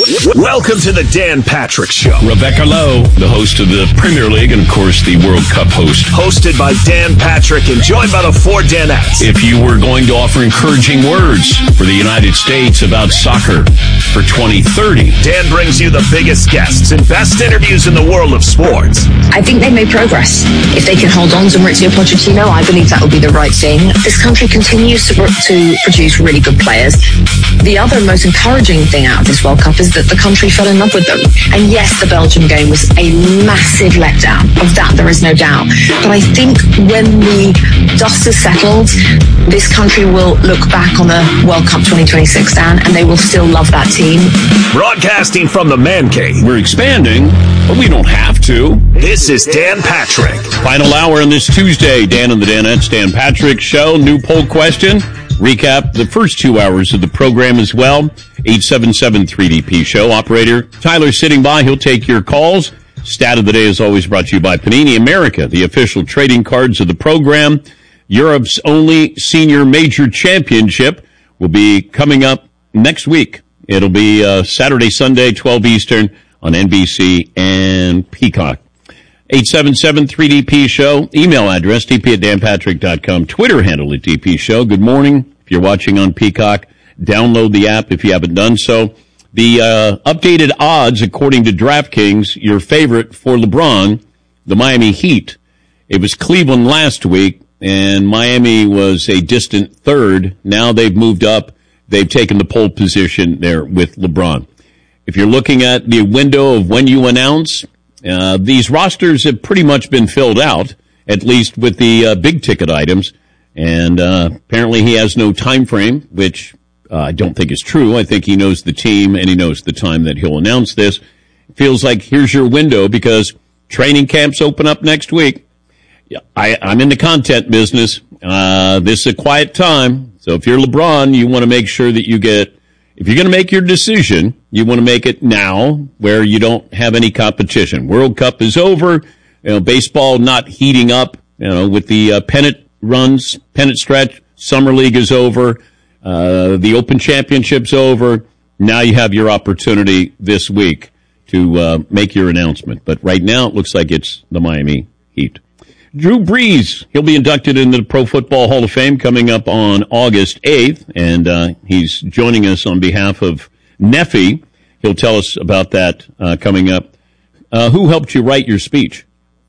Welcome to the Dan Patrick Show. Rebecca Lowe, the host of the Premier League and, of course, the World Cup host. Hosted by Dan Patrick and joined by the four Danettes. If you were going to offer encouraging words for the United States about soccer for 2030, Dan brings you the biggest guests and best interviews in the world of sports. I think they made progress. If they can hold on to Maurizio Pochettino, I believe that will be the right thing. This country continues to produce really good players. The other most encouraging thing out of this World Cup is that the country fell in love with them. And yes, the Belgium game was a massive letdown. Of that, there is no doubt. But I think when the dust is settled, this country will look back on the World Cup 2026, Dan, and they will still love that team. Broadcasting from the Man Cave. we're expanding, but we don't have to. This is Dan Patrick. Final hour on this Tuesday, Dan and the Danettes, Dan Patrick Show. New poll question. Recap the first 2 hours of the program as well. 877-3DP Show. Operator Tyler sitting by. He'll take your calls. Stat of the day is always brought to you by Panini America, the official trading cards of the program. Europe's only senior major championship will be coming up next week. It'll be Saturday, Sunday, 12 Eastern on NBC and Peacock. 877-3DP Show. Email address, dp@danpatrick.com. Twitter handle at DP Show. Good morning. If you're watching on Peacock, download the app if you haven't done so. The updated odds, according to DraftKings, your favorite for LeBron, the Miami Heat. It was Cleveland last week, and Miami was a distant third. Now they've moved up. They've taken the pole position there with LeBron. If you're looking at the window of when you announce, these rosters have pretty much been filled out, at least with the big ticket items. And apparently he has no time frame, which I don't think is true. I think he knows the team and he knows the time that he'll announce this. It feels like here's your window because training camps open up next week. I'm in the content business. This is a quiet time. So if you're LeBron, you want to make sure that if you're going to make your decision, you want to make it now where you don't have any competition. World Cup is over. Baseball not heating up, with the pennant stretch. Summer League is over. The Open Championship's over. Now you have your opportunity this week to make your announcement. But right now it looks like it's the Miami Heat. Drew Brees, he'll be inducted into the Pro Football Hall of Fame coming up on August 8th, and he's joining us on behalf of Neffy. He'll tell us about that coming up. Who helped you write your speech?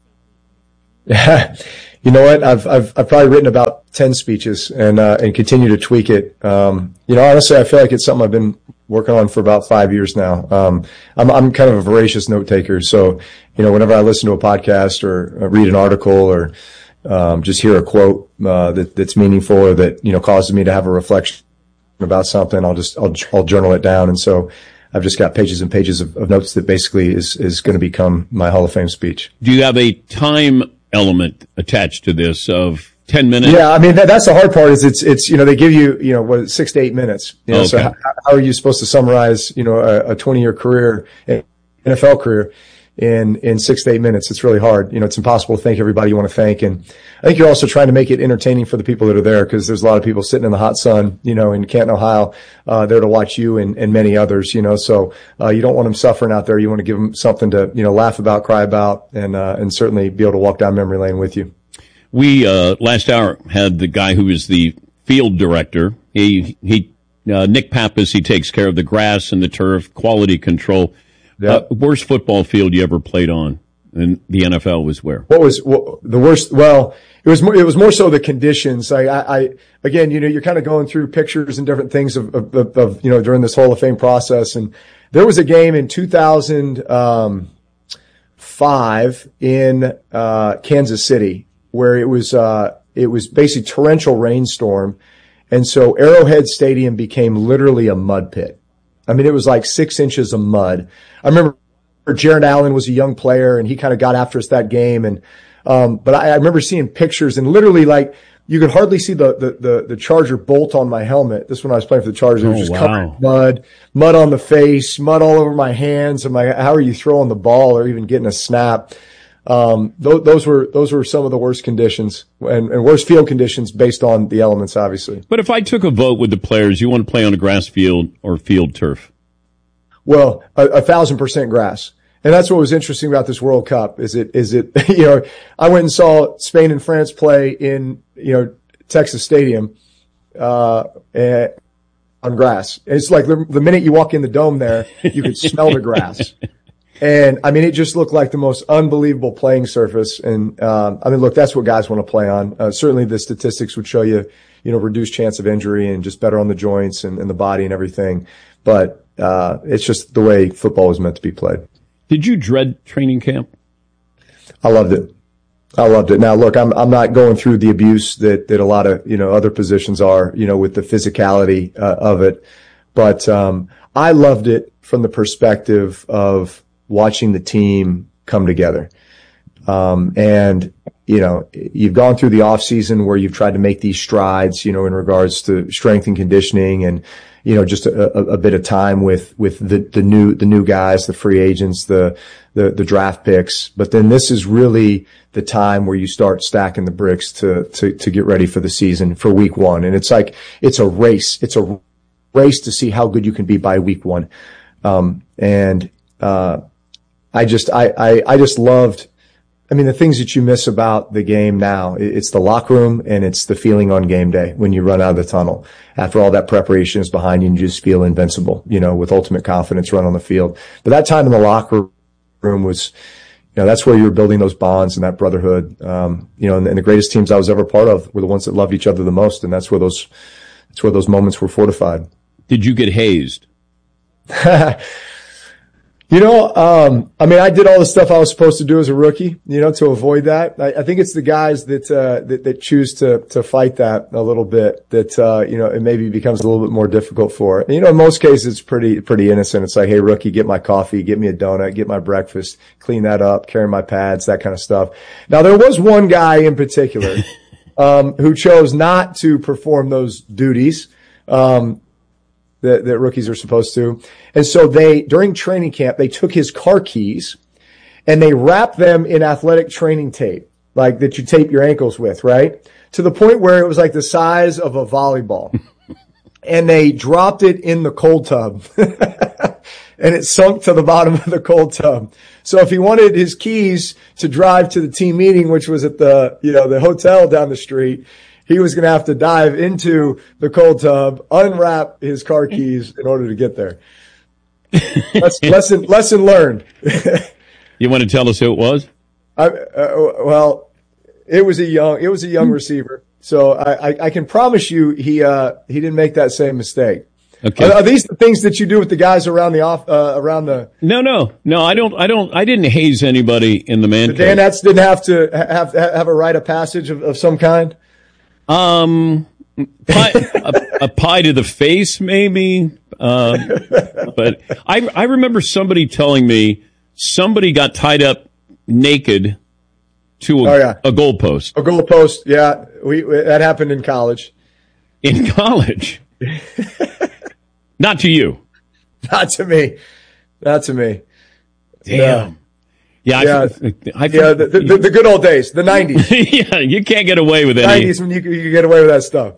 You know what? I've probably written about 10 speeches and continue to tweak it. Honestly, I feel like it's something I've been working on for about 5 years now. I'm kind of a voracious note taker. So, whenever I listen to a podcast or read an article or, just hear a quote, that's meaningful or that, causes me to have a reflection about something, I'll journal it down. And so I've just got pages and pages of notes that basically is going to become my Hall of Fame speech. Do you have a time element attached to this of 10 minutes? Yeah, I mean, that's the hard part is it's they give you, 6 to 8 minutes. Okay. So how are you supposed to summarize, a 20-year career, NFL career in 6 to 8 minutes? It's really hard. It's impossible to thank everybody you want to thank. And I think you're also trying to make it entertaining for the people that are there because there's a lot of people sitting in the hot sun, in Canton, Ohio, there to watch you and many others, so you don't want them suffering out there. You want to give them something to, laugh about, cry about, and certainly be able to walk down memory lane with you. We, last hour, had the guy who is the field director. Nick Pappas, he takes care of the grass and the turf, quality control. Yep. Worst football field you ever played on in the NFL was where? What was the worst? Well, it was more so the conditions. I again, you're kind of going through pictures and different things of during this Hall of Fame process. And there was a game in 2005 in Kansas City where it was basically torrential rainstorm. And so Arrowhead Stadium became literally a mud pit. I mean, it was like 6 inches of mud. I remember Jared Allen was a young player and he kind of got after us that game. And, but I remember seeing pictures and literally like you could hardly see the Charger bolt on my helmet. This when I was playing for the Chargers. It was just covered in mud on the face, mud all over my hands. I'm like, how are you throwing the ball or even getting a snap? Those were some of the worst conditions and worst field conditions based on the elements, obviously. But if I took a vote with the players, you want to play on a grass field or field turf? Well, 1,000% grass. And that's what was interesting about this World Cup is it, I went and saw Spain and France play in, Texas Stadium, on grass. It's like the minute you walk in the dome there, you could smell the grass. And I mean, it just looked like the most unbelievable playing surface. And, look, that's what guys want to play on. Certainly the statistics would show you, reduced chance of injury and just better on the joints and the body and everything. But, it's just the way football was meant to be played. Did you dread training camp? I loved it. Now, look, I'm not going through the abuse that a lot of, other positions are, with the physicality of it. But, I loved it from the perspective of watching the team come together. And, you've gone through the off season where you've tried to make these strides, in regards to strength and conditioning and, just a bit of time with the new guys, the free agents, the draft picks. But then this is really the time where you start stacking the bricks to get ready for the season for week one. And it's like, it's a race. It's a race to see how good you can be by week one. I just loved, the things that you miss about the game now, it's the locker room and it's the feeling on game day when you run out of the tunnel. After all that preparation is behind you and you just feel invincible, with ultimate confidence run on the field. But that time in the locker room was, that's where you were building those bonds and that brotherhood. And the greatest teams I was ever part of were the ones that loved each other the most. And that's where those moments were fortified. Did you get hazed? I did all the stuff I was supposed to do as a rookie, to avoid that. I think it's the guys that choose to fight that a little bit that, it maybe becomes a little bit more difficult for. In most cases, it's pretty innocent. It's like, hey, rookie, get my coffee, get me a donut, get my breakfast, clean that up, carry my pads, that kind of stuff. Now, there was one guy in particular, who chose not to perform those duties. That rookies are supposed to. And so during training camp, they took his car keys and they wrapped them in athletic training tape, like that you tape your ankles with, right? To the point where it was like the size of a volleyball. And they dropped it in the cold tub and it sunk to the bottom of the cold tub. So if he wanted his keys to drive to the team meeting, which was at the hotel down the street, he was going to have to dive into the cold tub, unwrap his car keys in order to get there. Lesson learned. You want to tell us who it was? It was a young receiver. So I can promise you he didn't make that same mistake. Okay. Are these the things that you do with the guys around the? No. I didn't haze anybody in the man cave. Dan Etz didn't have to have a rite of passage of some kind. A pie to the face, maybe. But I remember somebody telling me somebody got tied up naked to a goalpost. A goalpost, yeah. That happened in college. In college? Not to you. Not to me. Damn. Yeah, the good old days, the 90s. Yeah, you can't get away with it. 90s when you could get away with that stuff.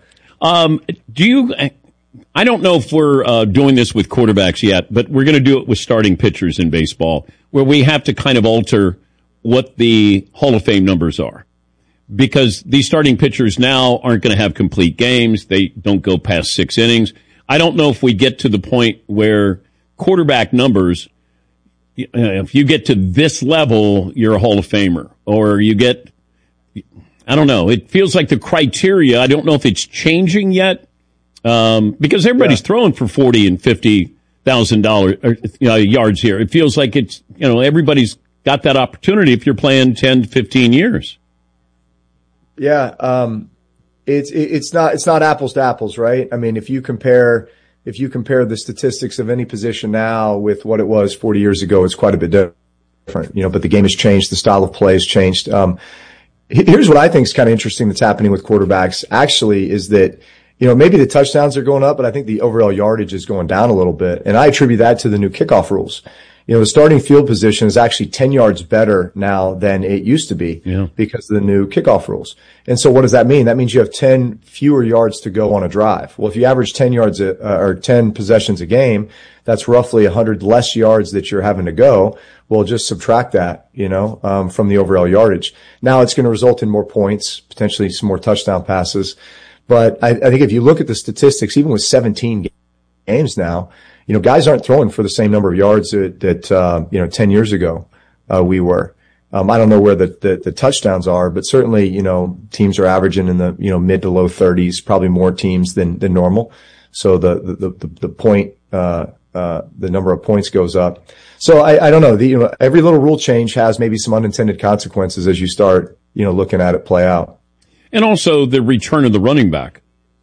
I don't know if we're doing this with quarterbacks yet, but we're going to do it with starting pitchers in baseball, where we have to kind of alter what the Hall of Fame numbers are. Because these starting pitchers now aren't going to have complete games. They don't go past 6 innings. I don't know if we get to the point where quarterback numbers, if you get to this level, you're a Hall of Famer. Or you get, I don't know. It feels like the criteria, I don't know if it's changing yet, because everybody's throwing for 40 and $50,000 yards here. It feels like it's, everybody's got that opportunity if you're playing 10 to 15 years. Yeah. It's not apples to apples, right? I mean, if you compare the statistics of any position now with what it was 40 years ago, it's quite a bit different, but the game has changed. The style of play has changed. Here's what I think is kind of interesting that's happening with quarterbacks actually is that, maybe the touchdowns are going up, but I think the overall yardage is going down a little bit. And I attribute that to the new kickoff rules. The starting field position is actually 10 yards better now than it used to be because of the new kickoff rules. And so what does that mean? That means you have 10 fewer yards to go on a drive. Well, if you average 10 yards or 10 possessions a game, that's roughly 100 less yards that you're having to go. Well, just subtract that, from the overall yardage. Now it's going to result in more points, potentially some more touchdown passes. But I think if you look at the statistics, even with 17 games now, guys aren't throwing for the same number of yards that 10 years ago, we were. I don't know where the touchdowns are, but certainly, teams are averaging in the, mid to low 30s, probably more teams than normal. So the point, the number of points goes up. So I don't know. Every little rule change has maybe some unintended consequences as you start, looking at it play out. And also the return of the running back.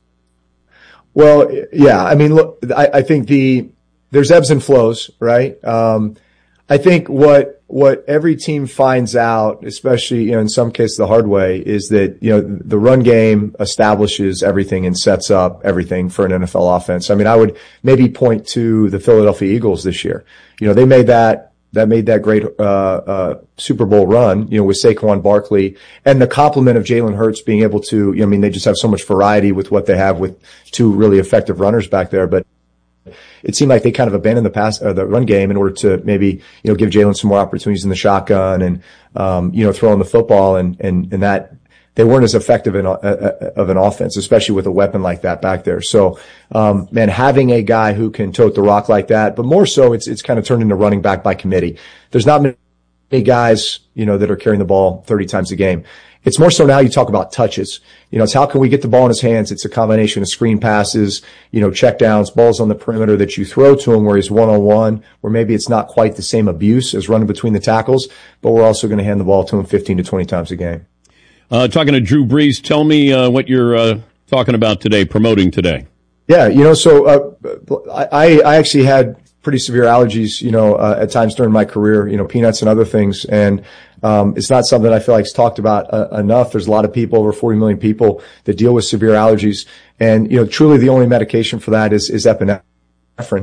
Well, yeah. I mean, look, I think there's ebbs and flows, right? I think what every team finds out, especially, in some cases the hard way, is that, the run game establishes everything and sets up everything for an NFL offense. I mean, I would maybe point to the Philadelphia Eagles this year. They made that great Super Bowl run, with Saquon Barkley and the complement of Jalen Hurts being able to, they just have so much variety with what they have with two really effective runners back there. But it seemed like they kind of abandoned the run game in order to maybe, give Jalen some more opportunities in the shotgun and, throwing the football and that they weren't as effective of an offense, especially with a weapon like that back there. So, having a guy who can tote the rock like that, but more so it's kind of turned into running back by committee. There's not many guys, that are carrying the ball 30 times a game. It's more so now you talk about touches. It's how can we get the ball in his hands? It's a combination of screen passes, check downs, balls on the perimeter that you throw to him where he's one-on-one, where maybe it's not quite the same abuse as running between the tackles, but we're also going to hand the ball to him 15 to 20 times a game. Talking to Drew Brees, tell me what you're talking about today, promoting today. Yeah, so I actually had pretty severe allergies, at times during my career, peanuts and other things. And it's not something I feel like is talked about enough. There's a lot of people, over 40 million people, that deal with severe allergies. And, truly the only medication for that is epinephrine.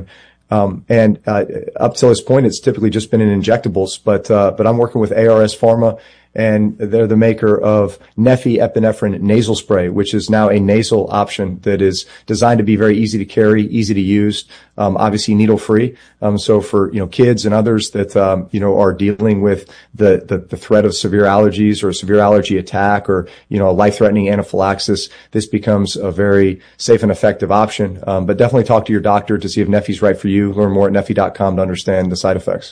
Up till this point, it's typically just been in injectables, but I'm working with ARS Pharma, and they're the maker of Neffy epinephrine nasal spray, which is now a nasal option that is designed to be very easy to carry, easy to use, obviously needle free. So for, kids and others that, are dealing with the threat of severe allergies or a severe allergy attack or, a life-threatening anaphylaxis, this becomes a very safe and effective option. But definitely talk to your doctor to see if Neffy's right for you. Learn more at Neffy.com to understand the side effects.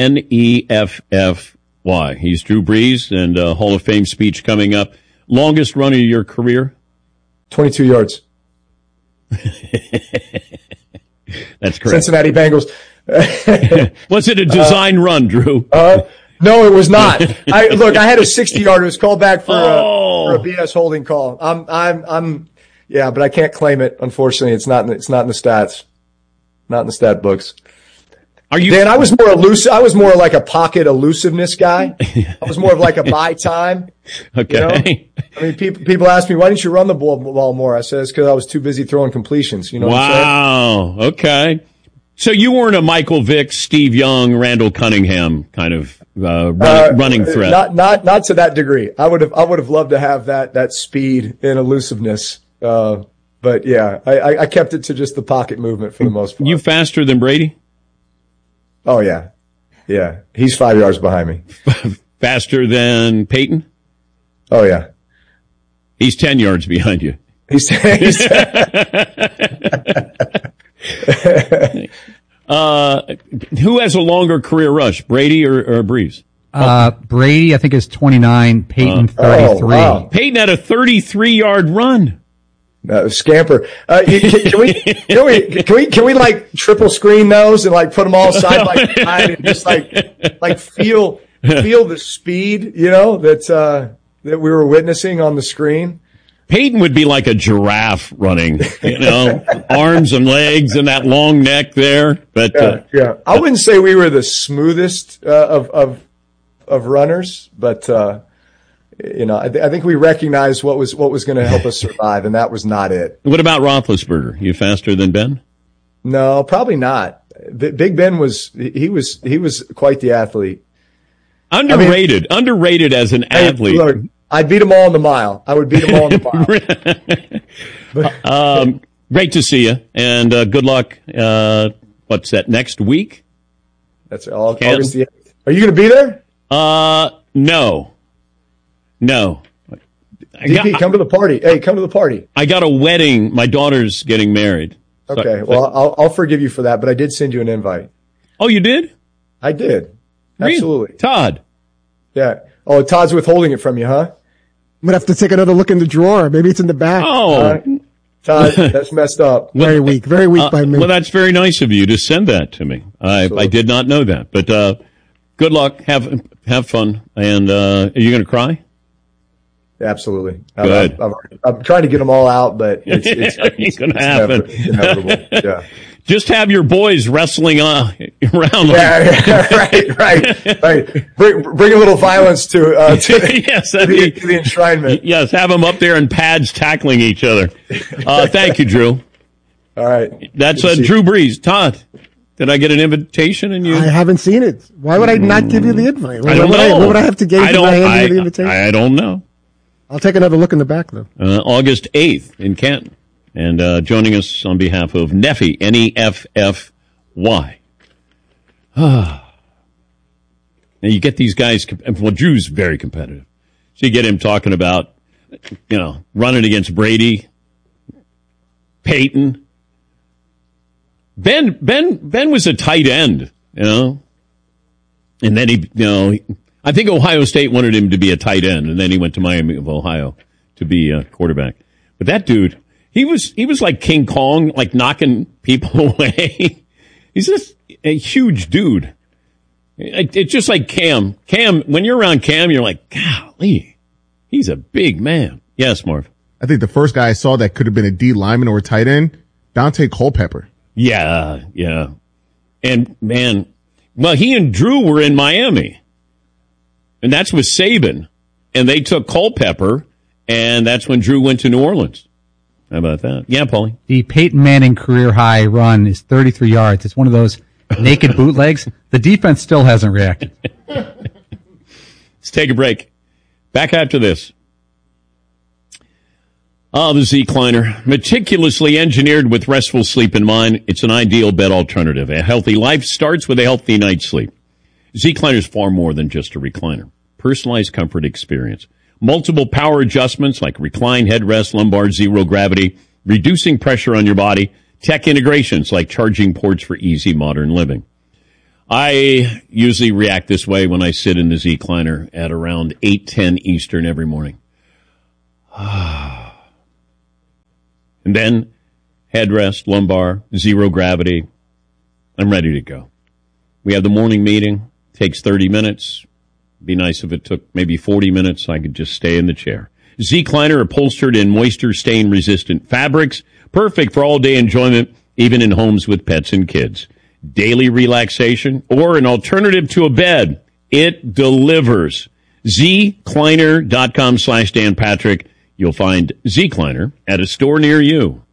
Neffy. He's Drew Brees, and Hall of Fame speech coming up. Longest run of your career? 22 yards. That's correct. Cincinnati Bengals. Was it a design run, Drew? No, it was not. I had a 60-yarder. It was called back for a BS holding call. But I can't claim it. Unfortunately, it's not in the stats. Not in the stat books. Dan, I was more elusive. I was more like a pocket elusiveness guy. I was more of like a buy time. Okay. I mean, people ask me, why didn't you run the ball more? I said, it's because I was too busy throwing completions. What I'm saying? Wow. Okay. So you weren't a Michael Vick, Steve Young, Randall Cunningham kind of running threat. Not to that degree. I would have loved to have that speed and elusiveness. But yeah, I kept it to just the pocket movement for the most part. You faster than Brady? Oh, yeah. Yeah. He's 5 yards behind me. Faster than Peyton? Oh, yeah. He's 10 yards behind you. He's Who has a longer career rush, Brady or Brees? Brady, I think, is 29. Peyton, 33. Oh, wow. Peyton had a 33-yard run. Scamper. Can we like triple screen those and like put them all side by side and just like feel the speed, that we were witnessing on the screen? Peyton would be like a giraffe running, arms and legs and that long neck there. But yeah. I wouldn't say we were the smoothest of runners, but I think we recognized what was going to help us survive, and that was not it. What about Roethlisberger? You faster than Ben? No, probably not. Big Ben was quite the athlete. Underrated as an athlete. Look, I'd beat them all in the mile. I would beat them all in the mile. Great to see you, and good luck. What's that, next week? That's August the 8th. Are you going to be there? No. DP, come to the party. Hey, come to the party. I got a wedding. My daughter's getting married. Okay, well, I'll forgive you for that, but I did send you an invite. Oh, you did? I did. Really? Absolutely. Todd. Yeah. Oh, Todd's withholding it from you, huh? I'm going to have to take another look in the drawer. Maybe it's in the back. Oh. Todd, that's messed up. Very weak by me. Well, that's very nice of you to send that to me. I did not know that. But good luck. Have fun. And are you going to cry? Absolutely. Good. I'm trying to get them all out, but it's going to happen. It's inevitable. Yeah. Just have your boys wrestling around. Right. Bring a little violence to the enshrinement. Yes, have them up there in pads tackling each other. Thank you, Drew. All right. That's Drew Brees. Todd, did I get an invitation? And you? I haven't seen it. Why would I not give you the invite? I don't know. What would I have to gain if I hand you the invitation? I don't know. I'll take another look in the back, though. August 8th in Canton. And joining us on behalf of Neffy, Neffy. Now you get these guys, well, Drew's very competitive. So you get him talking about, running against Brady, Peyton. Ben was a tight end, And then I think Ohio State wanted him to be a tight end, and then he went to Miami of Ohio to be a quarterback. But that dude, he was like King Kong, like knocking people away. He's just a huge dude. It's just like Cam. Cam, when you're around Cam, you're like, golly, he's a big man. Yes, Marv. I think the first guy I saw that could have been a D lineman or a tight end, Dante Culpepper. Yeah. And man, well, he and Drew were in Miami. And that's with Saban. And they took Culpepper, and that's when Drew went to New Orleans. How about that? Yeah, Paulie. The Peyton Manning career high run is 33 yards. It's one of those naked bootlegs. The defense still hasn't reacted. Let's take a break. Back after this. The Z-Cliner. Meticulously engineered with restful sleep in mind, it's an ideal bed alternative. A healthy life starts with a healthy night's sleep. Z-Cliner is far more than just a recliner. Personalized comfort experience. Multiple power adjustments like recline, headrest, lumbar, zero gravity, reducing pressure on your body. Tech integrations like charging ports for easy modern living. I usually react this way when I sit in the Z-Cliner at around 8:10 Eastern every morning. And then headrest, lumbar, zero gravity. I'm ready to go. We have the morning meeting. Takes 30 minutes. Be nice if it took maybe 40 minutes. I could just stay in the chair. Z-Cliner upholstered in moisture stain resistant fabrics. Perfect for all day enjoyment, even in homes with pets and kids. Daily relaxation or an alternative to a bed. It delivers. ZCliner.com/Dan Patrick. You'll find Z-Cliner at a store near you.